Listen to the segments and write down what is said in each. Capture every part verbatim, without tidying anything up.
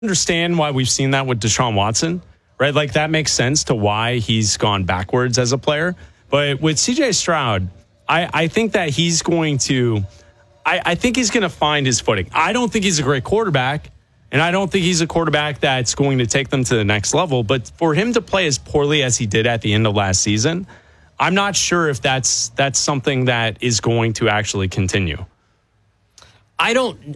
understand why we've seen that with Deshaun Watson, right? Like that makes sense to why he's gone backwards as a player. But with C J Stroud, I, I think that he's going to, I, I think he's going to find his footing. I don't think he's a great quarterback, and I don't think he's a quarterback that's going to take them to the next level. But for him to play as poorly as he did at the end of last season, I'm not sure if that's that's something that is going to actually continue. I don't.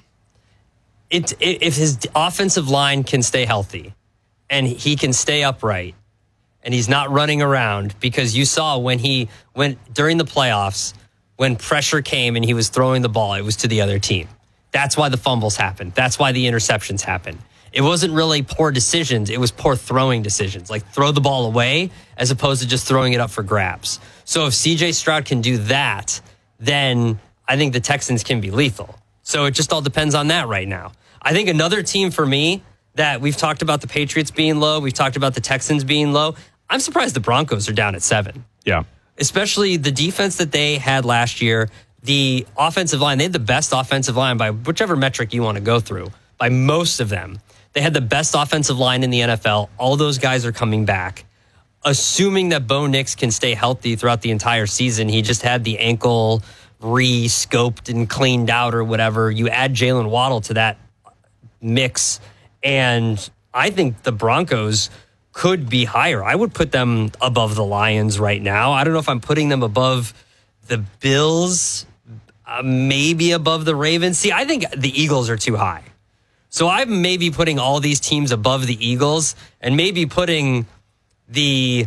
It, if his offensive line can stay healthy and he can stay upright and he's not running around, because you saw when he went during the playoffs, when pressure came and he was throwing the ball, it was to the other team. That's why the fumbles happened. That's why the interceptions happened. It wasn't really poor decisions. It was poor throwing decisions, like throw the ball away as opposed to just throwing it up for grabs. So if C J Stroud can do that, then I think the Texans can be lethal. So it just all depends on that right now. I think another team for me that we've talked about the Patriots being low. We've talked about the Texans being low. I'm surprised the Broncos are down at seven. Yeah. Especially the defense that they had last year. The offensive line, they had the best offensive line by whichever metric you want to go through, by most of them. They had the best offensive line in the N F L. All those guys are coming back. Assuming that Bo Nix can stay healthy throughout the entire season, he just had the ankle re-scoped and cleaned out or whatever. You add Jalen Waddle to that mix, and I think the Broncos could be higher. I would put them above the Lions right now. I don't know if I'm putting them above the Bills, uh, maybe above the Ravens. See, I think the Eagles are too high. So I'm maybe putting all these teams above the Eagles and maybe putting the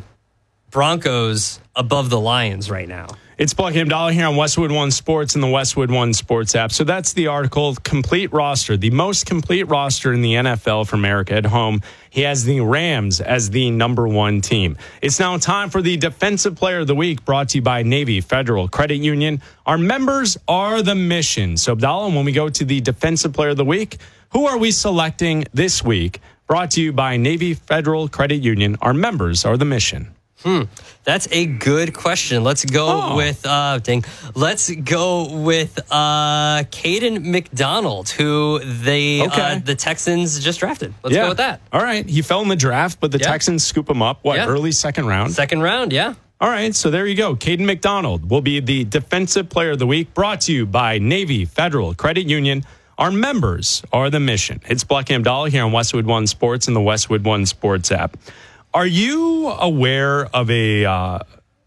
Broncos above the Lions right now. It's Bucky Abdallah here on Westwood One Sports and the Westwood One Sports app. So that's the article, complete roster, the most complete roster in the N F L for America at home. He has the Rams as the number one team. It's now time for the Defensive Player of the Week, brought to you by Navy Federal Credit Union. Our members are the mission. So Abdallah, when we go to the Defensive Player of the Week, who are we selecting this week? Brought to you by Navy Federal Credit Union. Our members are the mission. Hmm. That's a good question. Let's go oh. with uh dang. Let's go with uh Caden McDonald, who they okay. uh, the Texans just drafted. Let's yeah. go with that. All right. He fell in the draft, but the yeah. Texans scoop him up. What, yeah. early second round? Second round, yeah. All right. So there you go. Caden McDonald will be the Defensive Player of the Week, brought to you by Navy Federal Credit Union. Our members are the mission. It's Bucky Abdallah here on Westwood One Sports and the Westwood One Sports app. Are you aware of a uh,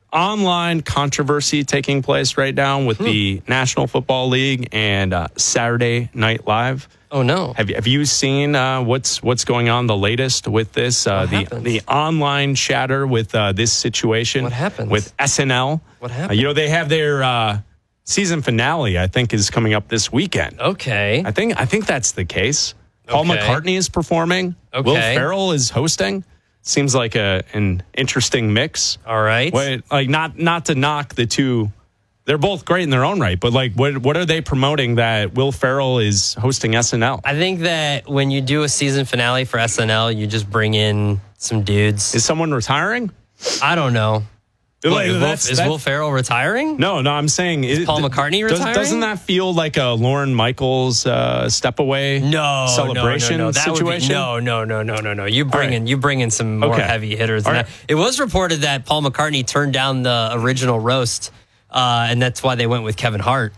online controversy taking place right now with hmm. the National Football League and uh, Saturday Night Live? Oh no! Have you have you seen uh, what's what's going on? The latest with this, uh, the happens? the online chatter with uh, this situation. What happens with S N L? What happened? Uh, you know they have their uh, season finale. I think is coming up this weekend. Okay. I think I think that's the case. Paul okay. McCartney is performing. Okay. Will Ferrell is hosting. Seems like a an interesting mix. All right. What, like not not to knock the two, they're both great in their own right. But like, what what are they promoting that Will Ferrell is hosting S N L? I think that when you do a season finale for S N L, you just bring in some dudes. Is someone retiring? I don't know. Like, Will, that's, is that, Will Ferrell retiring? No, no. I'm saying is it, Paul McCartney does, retiring? Doesn't that feel like a Lorne Michaels uh, step away? No, celebration no, no, no. That situation. Would be, no, no, no, no, no, no. You bring right. in you bring in some more okay. heavy hitters. Than right. that. It was reported that Paul McCartney turned down the original roast, uh, and that's why they went with Kevin Hart.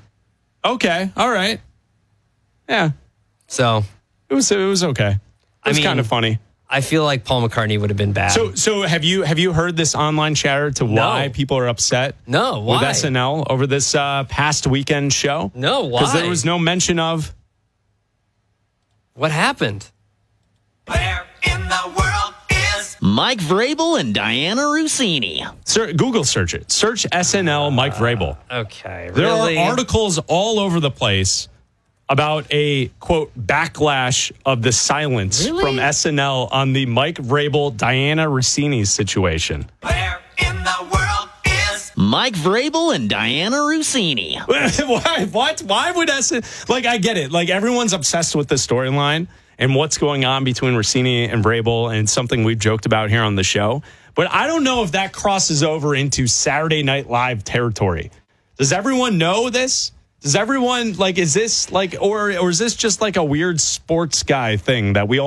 Okay, all right, yeah. So it was it was okay. It was I mean, kind of funny. I feel like Paul McCartney would have been bad. So, so have you have you heard this online chatter to why no. people are upset? No, why? With S N L over this uh, past weekend show? No, why? Because there was no mention of what happened. Where in the world is Mike Vrabel and Diana Rossini? Sir, Google search it. Search S N L Mike Vrabel. Okay, there really? are articles all over the place about a, quote, backlash of the silence really? from S N L on the Mike Vrabel, Diana Rossini situation. Where in the world is Mike Vrabel and Diana Rossini? Why? What? Why would S N L? Like, I get it. Like, everyone's obsessed with the storyline and what's going on between Rossini and Vrabel, and something we've joked about here on the show. But I don't know if that crosses over into Saturday Night Live territory. Does everyone know this? Does everyone like? Is this like, or or is this just like a weird sports guy thing that we all